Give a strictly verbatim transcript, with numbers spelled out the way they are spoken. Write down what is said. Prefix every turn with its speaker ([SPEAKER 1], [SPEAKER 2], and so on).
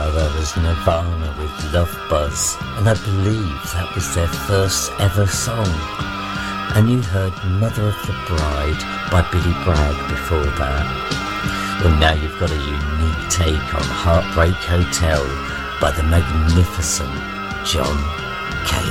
[SPEAKER 1] that was Nirvana with Love Buzz, and I believe that was their first ever song. And you heard Mother of the Bride by Billy Bragg before that. Well, now you've got a unique take on Heartbreak Hotel by the magnificent John Cale.